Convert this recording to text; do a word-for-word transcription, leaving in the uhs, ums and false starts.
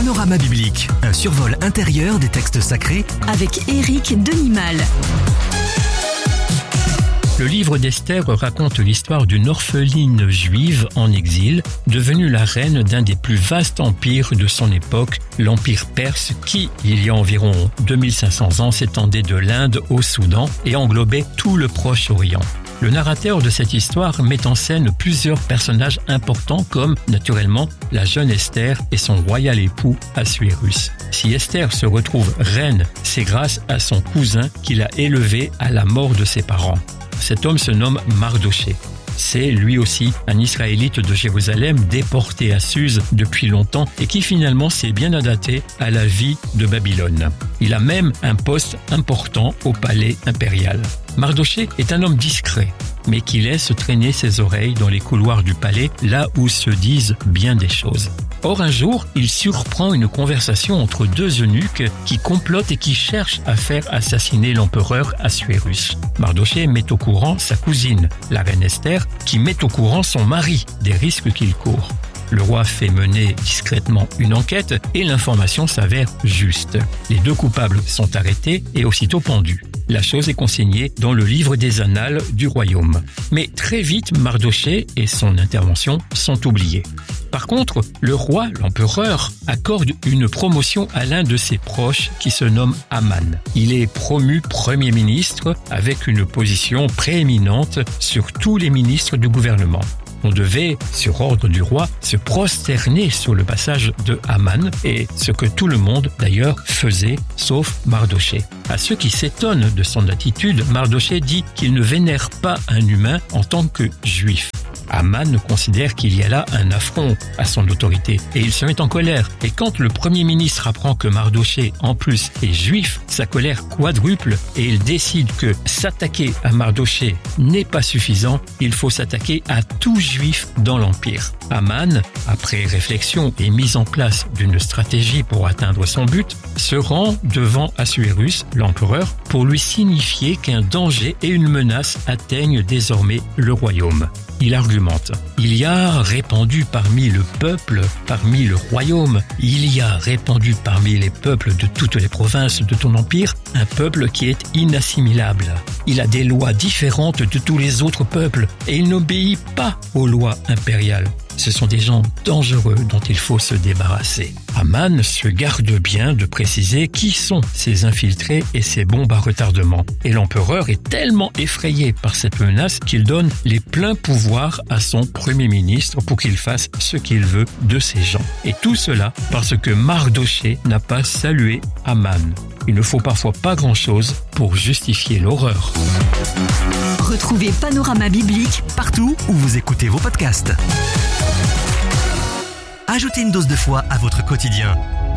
Panorama biblique, un survol intérieur des textes sacrés avec Éric Denimal. Le livre d'Esther raconte l'histoire d'une orpheline juive en exil, devenue la reine d'un des plus vastes empires de son époque, l'Empire perse qui, il y a environ deux mille cinq cents ans, s'étendait de l'Inde au Soudan et englobait tout le Proche-Orient. Le narrateur de cette histoire met en scène plusieurs personnages importants comme, naturellement, la jeune Esther et son royal époux Assuérus. Si Esther se retrouve reine, c'est grâce à son cousin qui l'a élevée à la mort de ses parents. Cet homme se nomme Mardoché. C'est lui aussi un Israélite de Jérusalem déporté à Suse depuis longtemps et qui finalement s'est bien adapté à la vie de Babylone. Il a même un poste important au palais impérial. Mardoché est un homme discret, mais qui laisse traîner ses oreilles dans les couloirs du palais, là où se disent bien des choses. Or, un jour, il surprend une conversation entre deux eunuques qui complotent et qui cherchent à faire assassiner l'empereur Assuérus. Mardoché met au courant sa cousine, la reine Esther, qui met au courant son mari des risques qu'il court. Le roi fait mener discrètement une enquête et l'information s'avère juste. Les deux coupables sont arrêtés et aussitôt pendus. La chose est consignée dans le livre des annales du royaume. Mais très vite, Mardoché et son intervention sont oubliés. Par contre, le roi, l'empereur, accorde une promotion à l'un de ses proches qui se nomme Aman. Il est promu Premier ministre avec une position prééminente sur tous les ministres du gouvernement. On devait, sur ordre du roi, se prosterner sur le passage de Haman, et ce que tout le monde, d'ailleurs, faisait, sauf Mardoché. À ceux qui s'étonnent de son attitude, Mardoché dit qu'il ne vénère pas un humain en tant que juif. Haman considère qu'il y a là un affront à son autorité et il se met en colère. Et quand le Premier ministre apprend que Mardoché, en plus, est juif, sa colère quadruple et il décide que s'attaquer à Mardoché n'est pas suffisant, il faut s'attaquer à tout juif dans l'Empire. Haman, après réflexion et mise en place d'une stratégie pour atteindre son but, se rend devant Assuérus, l'empereur, pour lui signifier qu'un danger et une menace atteignent désormais le royaume. Il argumente. Il y a répandu parmi le peuple, parmi le royaume, il y a répandu parmi les peuples de toutes les provinces de ton empire, un peuple qui est inassimilable. Il a des lois différentes de tous les autres peuples et il n'obéit pas aux lois impériales. Ce sont des gens dangereux dont il faut se débarrasser. Haman se garde bien de préciser qui sont ces infiltrés et ces bombes à retardement. Et l'empereur est tellement effrayé par cette menace qu'il donne les pleins pouvoirs à son premier ministre pour qu'il fasse ce qu'il veut de ces gens. Et tout cela parce que Mardoché n'a pas salué Haman. Il ne faut parfois pas grand-chose pour justifier l'horreur. Retrouvez Panorama biblique partout où vous écoutez vos podcasts. Ajoutez une dose de foi à votre quotidien.